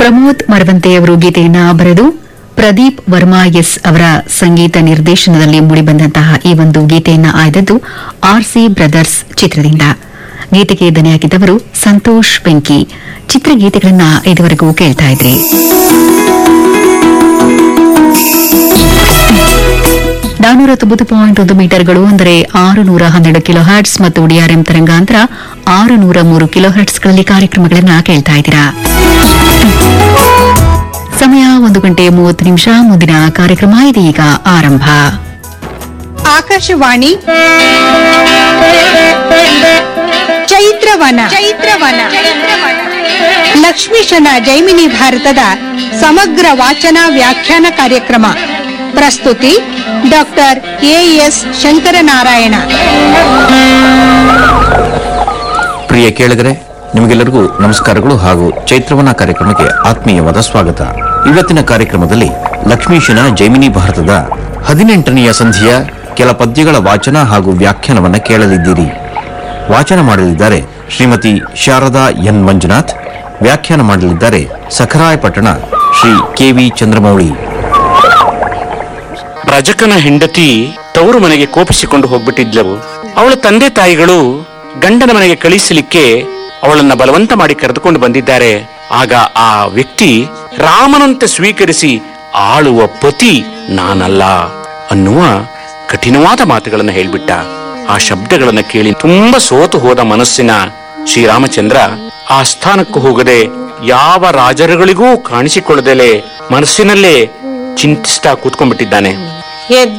ಪ್ರಮೋದ್ ಮರವಂತೆಯವರು ಗೀತೆಯನ್ನ ಬರೆದು ಪ್ರದೀಪ್ ವರ್ಮಾ ಎಸ್ ಅವರ ಸಂಗೀತ ನಿರ್ದೇಶನದಲ್ಲಿ ಮೂಡಿಬಂದಂತಹ ಈ ಒಂದು ಗೀತೆಯನ್ನ ಆಯ್ದದ್ದು ಆರ್ಸಿ ಬ್ರದರ್ಸ್ ಚಿತ್ರದಿಂದ. ಗೀತೆಗೆ ದನಿಯಾಗಿದ್ದವರು ಸಂತೋಷ್ ಬೆಂಕಿ. ಚಿತ್ರಗೀತೆಗಳನ್ನ ಇದುವರೆಗೂ ಕೇಳ್ತಾ ಇದ್ರಿ. .1 ಮೀಟರ್ಗಳು ಅಂದರೆ 612 ಕಿಲೋಹರ್ಟ್ಸ್ ಮತ್ತು ಡಿಆರ್ಎಂ ತರಂಗಾಂತರ 603 ಕಿಲೋಹರ್ಟ್ಸ್ಗಳಲ್ಲಿ ಕಾರ್ಯಕ್ರಮಗಳನ್ನು ಕೇಳ್ತಾ ಇದ್ದೀರಾ. ಸಮಯ 1:30 ಮುಂದಿನ ಕಾರ್ಯಕ್ರಮ ಇದೀಗ ಆರಂಭ. ಆಕಾಶವಾಣಿ ಚೈತ್ರವನ ಲಕ್ಷ್ಮೀಶನ ಜೈಮಿನಿ ಭಾರತದ ಸಮಗ್ರ ವಾಚನ ವ್ಯಾಖ್ಯಾನ ಕಾರ್ಯಕ್ರಮ. ಪ್ರಸ್ತುತಿ ಡಾಕ್ಟರ್ ಎಎಸ್ ಶಂಕರನಾರಾಯಣ. ಪ್ರಿಯ ಕೇಳಿದರೆ ನಿಮಗೆಲ್ಲರಿಗೂ ನಮಸ್ಕಾರಗಳು ಹಾಗೂ ಚೈತ್ರವನ ಕಾರ್ಯಕ್ರಮಕ್ಕೆ ಆತ್ಮೀಯವಾದ ಸ್ವಾಗತ. ಇವತ್ತಿನ ಕಾರ್ಯಕ್ರಮದಲ್ಲಿ ಲಕ್ಷ್ಮೀಶನ ಜೈಮಿನಿ ಭಾರತದ 18ನೆಯ ಸಂಧಿಯ ಕೆಲ ಪದ್ಯಗಳ ವಾಚನ ಹಾಗೂ ವ್ಯಾಖ್ಯಾನವನ್ನು ಕೇಳಲಿದ್ದೀರಿ. ವಾಚನ ಮಾಡಲಿದ್ದಾರೆ ಶ್ರೀಮತಿ ಶಾರದಾ ಎನ್ ಮಂಜುನಾಥ್. ವ್ಯಾಖ್ಯಾನ ಮಾಡಲಿದ್ದಾರೆ ಸಖರಾಯಪಟ್ಟಣ ಶ್ರೀ ಕೆವಿ ಚಂದ್ರಮೌಳಿ. ರಜಕನ ಹೆಂಡತಿ ತವರು ಮನೆಗೆ ಕೋಪಿಸಿಕೊಂಡು ಹೋಗ್ಬಿಟ್ಟಿದ್ಲವು. ಅವಳ ತಂದೆ ತಾಯಿಗಳು ಗಂಡನ ಮನೆಗೆ ಕಳಿಸಲಿಕ್ಕೆ ಅವಳನ್ನ ಬಲವಂತ ಮಾಡಿ ಕರೆದುಕೊಂಡು ಬಂದಿದ್ದಾರೆ. ಆಗ ಆ ವ್ಯಕ್ತಿ ರಾಮನಂತೆ ಸ್ವೀಕರಿಸಿ ಆಳುವ ಪತಿ ನಾನಲ್ಲ ಅನ್ನುವ ಕಠಿಣವಾದ ಮಾತುಗಳನ್ನು ಹೇಳ್ಬಿಟ್ಟ. ಆ ಶಬ್ದಗಳನ್ನು ಕೇಳಿ ತುಂಬಾ ಸೋತು ಹೋದ ಮನಸ್ಸಿನ ಶ್ರೀರಾಮಚಂದ್ರ ಆ ಸ್ಥಾನಕ್ಕೂ ಹೋಗದೆ ಯಾವ ರಾಜರುಗಳಿಗೂ ಕಾಣಿಸಿಕೊಳ್ಳದಲೇ ಮನಸ್ಸಿನಲ್ಲೇ ಚಿಂತಿಸ್ತಾ ಕೂತ್ಕೊಂಡ್ಬಿಟ್ಟಿದ್ದಾನೆ.